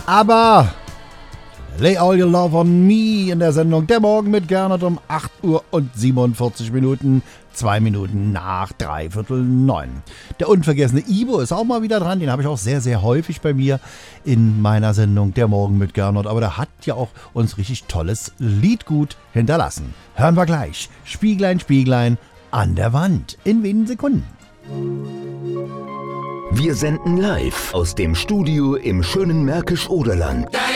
Aber Lay All Your Love on Me in der Sendung Der Morgen mit Gernot um 8 Uhr und 47 Minuten, 2 Minuten nach 8:45. Der unvergessene Ivo ist auch mal wieder dran, den habe ich auch sehr, sehr häufig bei mir in meiner Sendung Der Morgen mit Gernot, aber der hat ja auch uns richtig tolles Liedgut hinterlassen. Hören wir gleich. Spieglein, Spieglein an der Wand in wenigen Sekunden. Wir senden live aus dem Studio im schönen Märkisch-Oderland.